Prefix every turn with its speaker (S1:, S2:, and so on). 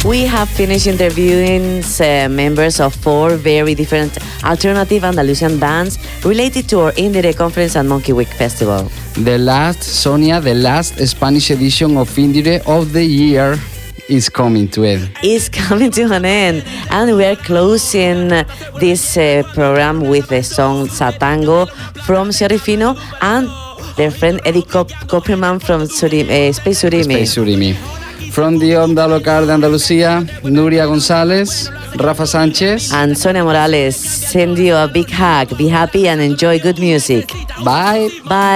S1: We have finished interviewing members of 4 very different alternative Andalusian bands related to our Indire conference and Monkey Week Festival.
S2: The last Spanish edition of Indire of the year is coming to end.
S1: Is coming to an end, and we are closing this program with the song Satango from Sciarrifino and their friend Eddie Copperman from Space Surimi.
S2: From the Onda Local de Andalucía, Nuria González, Rafa Sánchez,
S1: and Sonia Morales send you a big hug. Be happy and enjoy good music.
S2: Bye.
S1: Bye.